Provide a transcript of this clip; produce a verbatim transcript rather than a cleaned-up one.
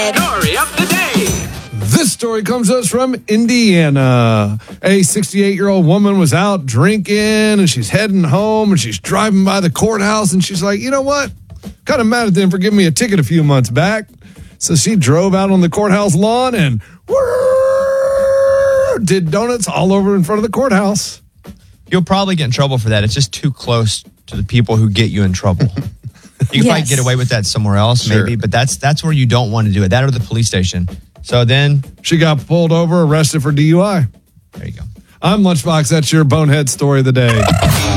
Story of the day. This story comes to us from Indiana. A sixty-eight-year-old woman was out drinking, and she's heading home, and she's driving by the courthouse, and she's like, you know what? Kind of mad at them for giving me a ticket a few months back. So she drove out on the courthouse lawn and whirr, did donuts all over in front of the courthouse. You'll probably get in trouble for that. It's just too close to the people who get you in trouble. You can Yes. probably get away with that somewhere else, Sure. maybe, but that's that's where you don't want to do it. That or the police station. So then, She got pulled over, arrested for D U I. there you go. I'm Lunchbox. That's your bonehead story of the day.